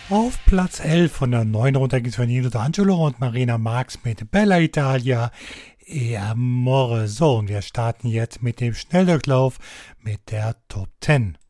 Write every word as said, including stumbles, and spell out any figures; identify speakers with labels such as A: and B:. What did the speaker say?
A: Auf Platz elf von der neun runter geht's von Nino D'Angelo und Marina Marx mit Bella Italia e Amore. So, und wir starten jetzt mit dem Schnelldurchlauf mit der Top zehn.